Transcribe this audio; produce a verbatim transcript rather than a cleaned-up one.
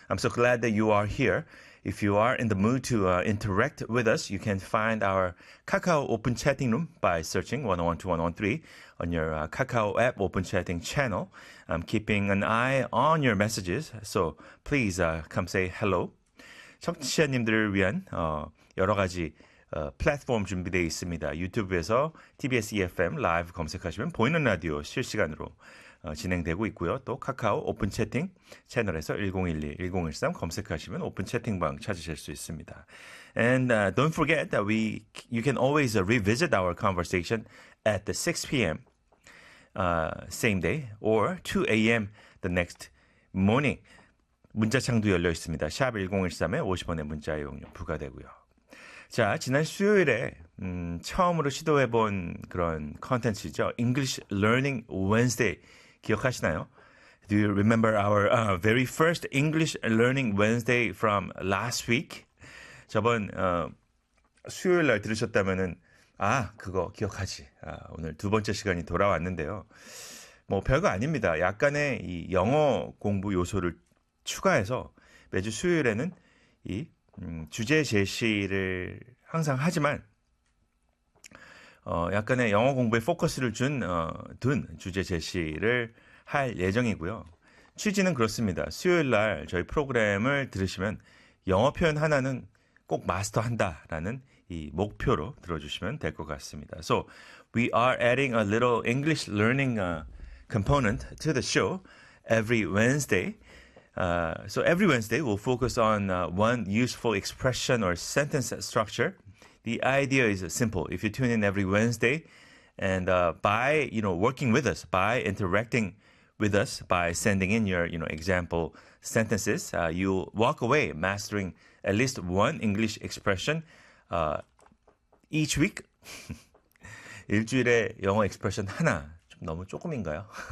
I'm so glad that you are here. If you are in the mood to uh, interact with us, you can find our Kakao Open Chatting Room by searching one oh one two one oh one three on your uh, Kakao app Open Chatting channel. I'm keeping an eye on your messages, so please uh, come say hello. 청취자님들을 위한 어, 여러 가지 어, 플랫폼 준비되어 있습니다. 유튜브에서 티비에스 이에프엠 라이브 검색하시면 보이는 라디오 실시간으로 어, 진행되고 있고요. 또 카카오 오픈 채팅 채널에서 일공일이, 일공일삼 검색하시면 오픈 채팅방 찾으실 수 있습니다. And uh, don't forget that we you can always uh, revisit our conversation at the six p.m. Uh, same day or two a.m. the next morning. 문자창도 열려 있습니다. 샵 일공일삼에 오십 원의 문자 이용료 부과되고요. 자, 지난 수요일에 음, 처음으로 시도해본 그런 컨텐츠죠. English Learning Wednesday 기억하시나요? Do you remember our uh, very first English Learning Wednesday from last week? 저번 어, 수요일 날 들으셨다면은 아, 그거 기억하지. 아, 오늘 두 번째 시간이 돌아왔는데요. 뭐 별거 아닙니다. 약간의 이 영어 공부 요소를 추가해서 매주 수요일에는 이 음, 주제 제시를 항상 하지만 어, 약간의 영어 공부에 포커스를 준, 어, 둔 주제 제시를 할 예정이고요. 취지는 그렇습니다. 수요일 날 저희 프로그램을 들으시면 영어 표현 하나는 꼭 마스터한다라는 이 목표로 들어주시면 될 것 같습니다. So, we are adding a little English learning uh, component to the show every Wednesday. Uh, so every Wednesday we'll focus on uh, one useful expression or sentence structure. The idea is simple. If you tune in every Wednesday and uh, by, you know, working with us, by interacting with us, by sending in your, you know, example sentences, uh, you'll walk away mastering at least one English expression uh, each week. 일주일에 영어 expression 하나. 좀 너무 조금인가요?